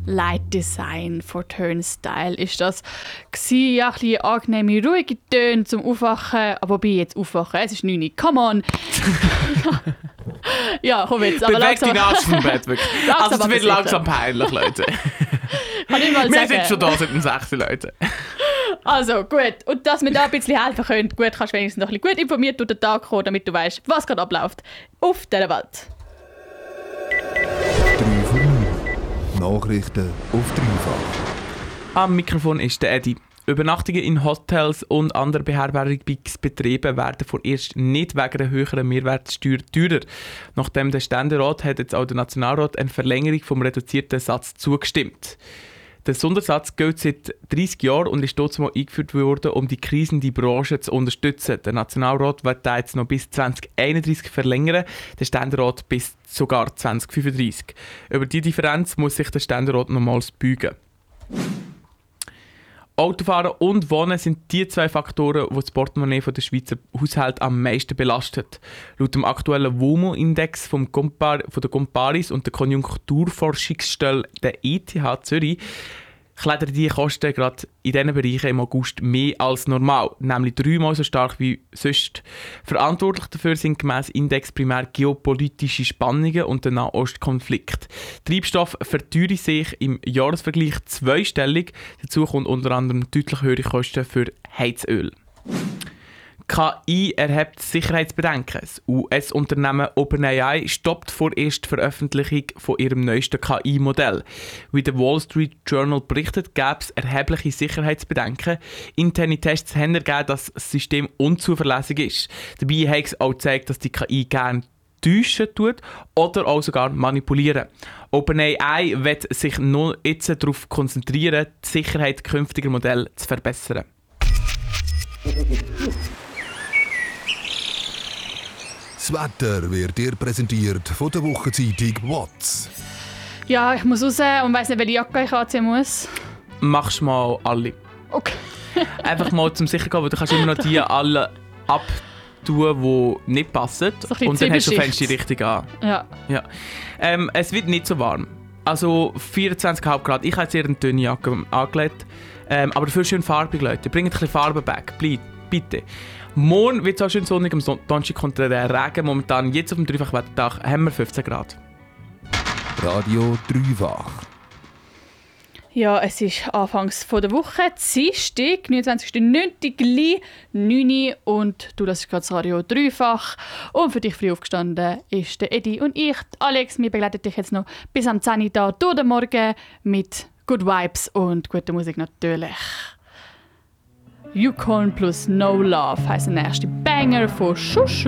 Light Design for Turnstile ist das gewesen. Ja, ein bisschen angenehme, ruhige Töne zum Aufwachen. Aber wobei jetzt aufwachen, es ist 9 Uhr. Come on! Ja, komm jetzt. Aber bewegt dich aus dem Bett, wirklich. Also es wird langsam peinlich, Leute. Kann ich mal Wir sagen. sind schon da seit dem 6. Leute. Also, gut. Und dass wir da ein bisschen helfen können, gut, kannst du wenigstens noch ein bisschen gut informiert durch den Tag kommen, damit du weißt, was gerade abläuft auf dieser Welt. 3 vor 9. Nachrichten auf dreifach. Am Mikrofon ist der Eddie. Übernachtungen in Hotels und anderen Beherbergungsbetrieben werden vorerst nicht wegen einer höheren Mehrwertsteuer teurer. Nachdem der Ständerat hat jetzt auch der Nationalrat eine Verlängerung vom reduzierten Satz zugestimmt. Der Sondersatz gilt seit 30 Jahren und ist dort mal eingeführt worden, um die krisende Branche zu unterstützen. Der Nationalrat wird den jetzt noch bis 2031 verlängern, der Ständerat bis sogar 2035. Über die Differenz muss sich der Ständerat nochmals beugen. Autofahren und Wohnen sind die 2 Faktoren, die das Portemonnaie der Schweizer Haushalte am meisten belastet. Laut dem aktuellen WOMO-Index von der Comparis und der Konjunkturforschungsstelle der ETH Zürich klettern die Kosten gerade in diesen Bereichen im August mehr als normal, nämlich 3-mal so stark wie sonst. Verantwortlich dafür sind gemäss Index primär geopolitische Spannungen und der Nahostkonflikt. Treibstoff verteuern sich im Jahresvergleich zweistellig. Dazu kommt unter anderem deutlich höhere Kosten für Heizöl. KI erhebt Sicherheitsbedenken. Das US-Unternehmen OpenAI stoppt vorerst die Veröffentlichung von ihrem neuesten KI-Modell. Wie der Wall Street Journal berichtet, gäbe es erhebliche Sicherheitsbedenken. Interne Tests haben ergeben, dass das System unzuverlässig ist. Dabei hat es auch gezeigt, dass die KI gerne täuschen tut oder auch sogar manipulieren. OpenAI wird sich nur jetzt darauf konzentrieren, die Sicherheit künftiger Modelle zu verbessern. Das Wetter wird dir präsentiert von der Wochenzeitung WATZ. Ja, ich muss raus und weiss nicht, welche Jacke ich anziehen muss. Machst mal alle. Okay. Einfach mal zum sicher gehen, weil du kannst immer noch die alle abtun, die nicht passen. So ein und dann hast du Zwiebelschicht. die richtig an. Ja. Ja. Es wird nicht so warm. Also 24,5 Grad. Ich habe jetzt eher eine dünne Jacke angelegt. Aber dafür schön farbig, Leute. Bringt ein bisschen Farbe back, bitte. Morgen wird es auch schön sonnig, am Donnerstag kommt der Regen. Momentan, jetzt auf dem Dreifachwettertag, haben wir 15 Grad. Radio Dreifach. Ja, es ist anfangs der Woche, Dienstag, 29.09. gleich 9 Uhr und du lässt gerade das Radio dreifach. Und für dich früh aufgestanden ist der Eddie und ich, Alex. Wir begleiten dich jetzt noch bis am 10 Uhr da durch den Morgen mit Good Vibes und guter Musik natürlich. Yukon plus No Love heisst der nächste Banger von Shushu.